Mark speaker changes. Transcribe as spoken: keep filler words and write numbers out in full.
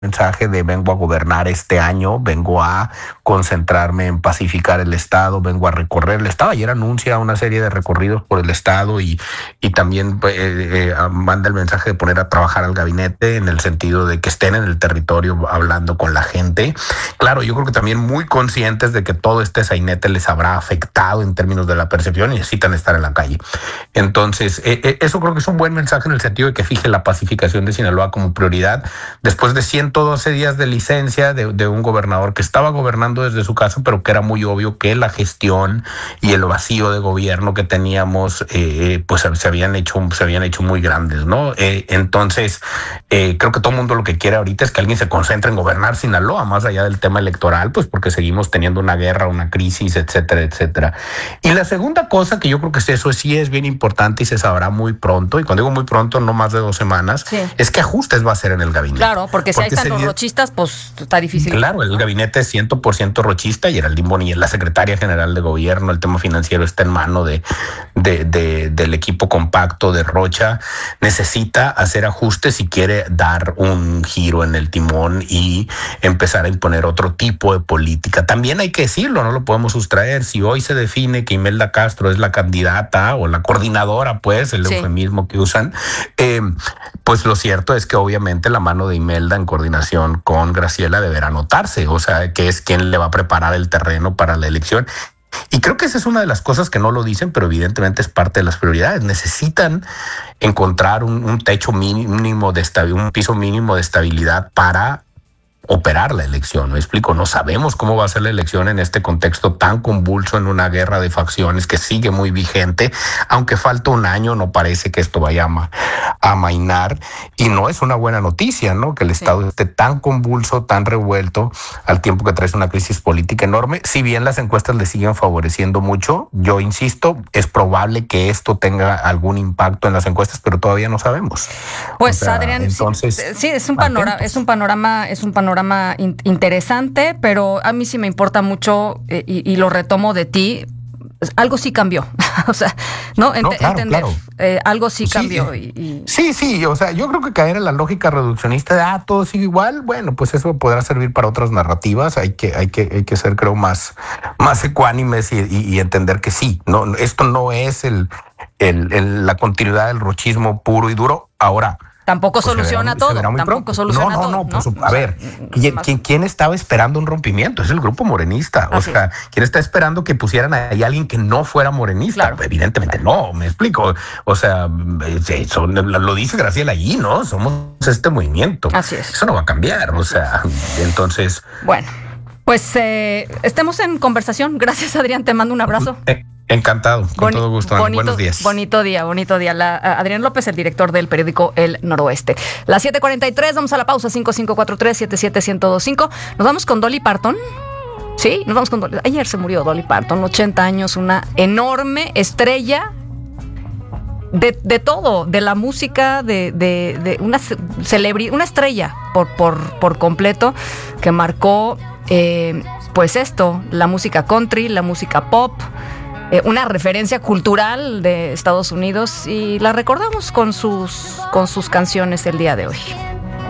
Speaker 1: mensaje de vengo a gobernar este año, vengo a concentrarme en pacificar el estado, vengo a recorrer el estado. Ayer anuncia una serie de recorridos por el estado y, y también eh, eh, manda el mensaje de poner a trabajar al gabinete en el sentido de que estén en el territorio hablando con la gente. Claro, yo creo que también muy conscientes de que todo este sainete les habrá afectado en términos de la percepción y necesitan estar en la calle. Entonces, eh, eh, eso creo que es un buen mensaje en el sentido de que fije la pacificación de Sinaloa como prioridad después de ciento doce días de licencia de, de un gobernador que estaba gobernando desde su casa, pero que era muy obvio que la gestión y el vacío de gobierno que teníamos, eh, pues se habían hecho, se habían hecho muy grandes, ¿no? Eh, entonces, eh, creo que todo el mundo lo que quiere ahorita es que alguien se concentre en gobernar Sinaloa, más allá del tema electoral, pues porque seguimos teniendo una guerra, una crisis, etcétera, etcétera. Y la segunda cosa que yo creo que eso sí es bien importante y se sabrá muy pronto, y cuando digo muy pronto, no más de dos semanas, sí, es que ajustes va a hacer en el gabinete.
Speaker 2: Claro, porque si porque ahí están los rochistas, pues está difícil.
Speaker 1: Claro, el gabinete es cien por ciento rochista y Geraldine Bonilla, la secretaria general de gobierno, el tema financiero está en mano de, de, de, del equipo compacto de Rocha. Necesita hacer ajustes si quiere dar un giro en el timón y empezar a imponer otro tipo de política. También hay que decirlo, no lo podemos sustraer. Si hoy se define que Imelda Castro es la candidata o la coordinadora, pues, el sí. eufemismo que usan, eh, pues lo cierto es que obviamente la mano de Imelda en coordinación con Graciela deberá notarse, o sea, que es quien le va a preparar el terreno para la elección. Y creo que esa es una de las cosas que no lo dicen, pero evidentemente es parte de las prioridades. Necesitan encontrar un, un techo mínimo de estabilidad, un piso mínimo de estabilidad para operar la elección. ¿Me explico? No sabemos cómo va a ser la elección en este contexto tan convulso, en una guerra de facciones que sigue muy vigente. Aunque falta un año, no parece que esto vaya a, a amainar. Y no es una buena noticia, ¿no? Que el sí. Estado esté tan convulso, tan revuelto, al tiempo que trae una crisis política enorme. Si bien las encuestas le siguen favoreciendo mucho, yo insisto, es probable que esto tenga algún impacto en las encuestas, pero todavía no sabemos.
Speaker 2: Pues, o sea, Adrián, entonces, sí, sí, es un panorama, es un panorama, es un panorama interesante, pero a mí sí me importa mucho eh, y, y lo retomo de ti. Algo sí cambió, o sea, no, Ent- no claro, entender, claro. Eh, algo sí, sí cambió. Y, y...
Speaker 1: Sí, sí, o sea, yo creo que caer en la lógica reduccionista de ah, todo sigue igual, bueno, pues eso podrá servir para otras narrativas. Hay que, hay que, hay que ser, creo, más, más ecuánimes y, y, y entender que sí, no, esto no es el, el, el la continuidad del rochismo puro y duro. Ahora.
Speaker 2: Tampoco pues soluciona verá, todo, tampoco pronto. soluciona
Speaker 1: no, no,
Speaker 2: todo.
Speaker 1: No, no, no, a ver, ¿quién, quién, ¿quién estaba esperando un rompimiento? Es el grupo morenista. Así o sea, es. ¿Quién está esperando que pusieran ahí a alguien que no fuera morenista? Claro. Evidentemente claro. no, me explico. O sea, eso, lo dice Graciela allí, ¿no? Somos este movimiento.
Speaker 2: Así es.
Speaker 1: Eso no va a cambiar, o sea, entonces...
Speaker 2: Bueno, pues eh, estemos en conversación. Gracias, Adrián, te mando un abrazo.
Speaker 1: Eh. Encantado, con Boni- todo gusto.
Speaker 2: Bonito,
Speaker 1: Buenos días.
Speaker 2: Bonito día, bonito día. La, uh, Adrián López, el director del periódico El Noroeste. Las siete cuarenta y tres, vamos a la pausa. cinco cinco cuatro tres, siete siete uno cero dos cinco. Nos vamos con Dolly Parton. Sí, nos vamos con Dolly. Ayer se murió Dolly Parton, ochenta años, una enorme estrella de, de todo, de la música, de, de, de una celebridad, una estrella por, por, por completo, que marcó eh, pues esto, la música country, la música pop. Eh, una referencia cultural de Estados Unidos y la recordamos con sus, con sus canciones el día de hoy.